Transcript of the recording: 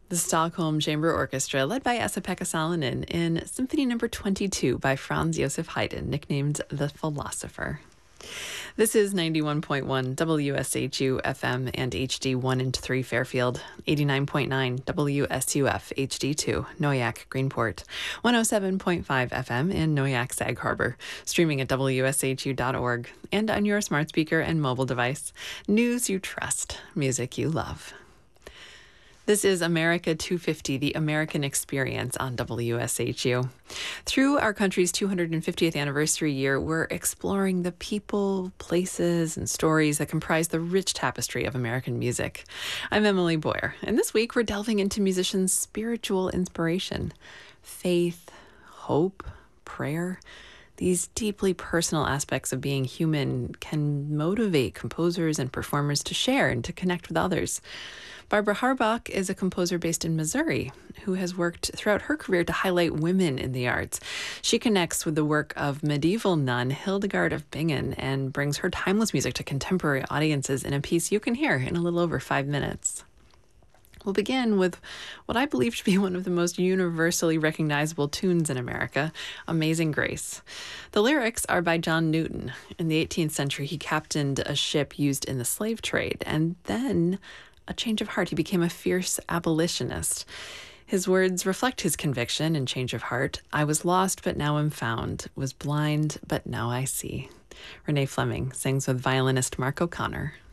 The Stockholm Chamber Orchestra, led by Esa-Pekka Salonen, in Symphony No. 22 by Franz Josef Haydn, nicknamed The Philosopher. This is 91.1 WSHU FM and HD 1 and 3 Fairfield, 89.9 WSUF HD 2 Noyak Greenport, 107.5 FM in Noyak Sag Harbor, streaming at WSHU.org, and on your smart speaker and mobile device. News you trust, music you love. This is America 250, the American Experience on WSHU. Through our country's 250th anniversary year, we're exploring the people, places, and stories that comprise the rich tapestry of American music. I'm Emily Boyer, and this week we're delving into musicians' spiritual inspiration, faith, hope, prayer. These deeply personal aspects of being human can motivate composers and performers to share and to connect with others. Barbara Harbach is a composer based in Missouri who has worked throughout her career to highlight women in the arts. She connects with the work of medieval nun Hildegard of Bingen and brings her timeless music to contemporary audiences in a piece you can hear in a little over 5 minutes. We'll begin with what I believe to be one of the most universally recognizable tunes in America, Amazing Grace. The lyrics are by John Newton. In the 18th century, he captained a ship used in the slave trade, and then a change of heart. He became a fierce abolitionist. His words reflect his conviction and change of heart. I was lost, but now am found. Was blind, but now I see. Renee Fleming sings with violinist Mark O'Connor.